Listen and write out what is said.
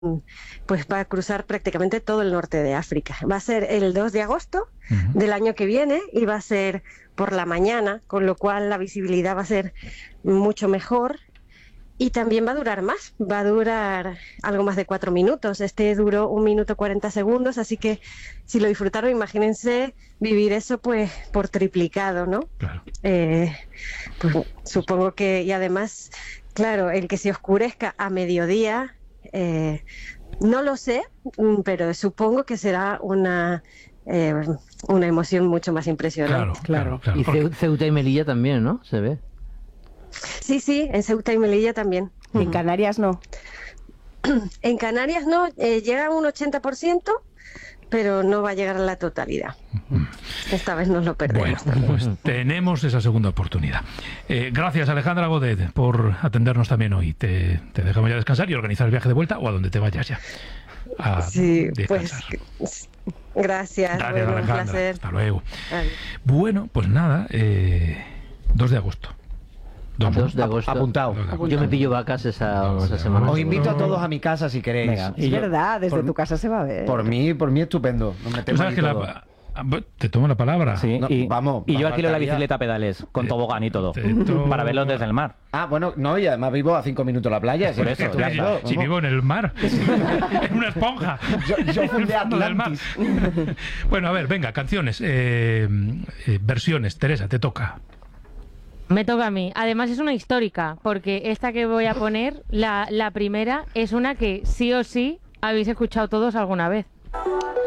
pues va a cruzar prácticamente todo el norte de África. Va a ser el 2 de agosto del año que viene y va a ser por la mañana, con lo cual la visibilidad va a ser mucho mejor. Y también va a durar más, va a durar algo más de 4 minutos. Este duró 1 minuto 40 segundos, así que si lo disfrutaron, imagínense vivir eso pues por triplicado, ¿no? Claro. Pues supongo que, y además, claro, el que se oscurezca a mediodía, no lo sé, pero supongo que será una emoción mucho más impresionante. Claro. Y Ceuta y Melilla también, ¿no? Se ve. Sí, en Ceuta y Melilla también. En Canarias no. En Canarias no, llega a un 80%, pero no va a llegar a la totalidad. Esta vez nos lo perdemos. Bueno, pues tenemos esa segunda oportunidad. Gracias, Alejandra Godet, por atendernos también hoy. Te dejamos ya descansar y organizar el viaje de vuelta o a donde te vayas ya. Sí, descansar. pues gracias. Gracias, Bueno, un Alejandra. placer. Hasta luego. Adiós. Bueno, pues nada, 2 de agosto. 2 de agosto. Apuntado. Yo me pillo vacas esa semana. Os invito a todos a mi casa si queréis. Venga, Es verdad, desde tu casa se va a ver. Por mí estupendo. Nos Tú metemos sabes ahí que todos. te tomo la palabra. Sí, No, y, vamos, y yo alquilo la faltaría. bicicleta a pedales, con tobogán y todo, Esto- para verlo desde el mar. Ah, bueno, no, y además vivo a 5 minutos de la playa. Por eso, ya está. Si vivo en el mar, en una esponja. Yo En el fundé fondo del mar. Atlantis. Bueno, a ver, venga, canciones, versiones. Teresa, te toca. Me toca a mí. Además es una histórica, porque esta que voy a poner, la primera, es una que sí o sí habéis escuchado todos alguna vez.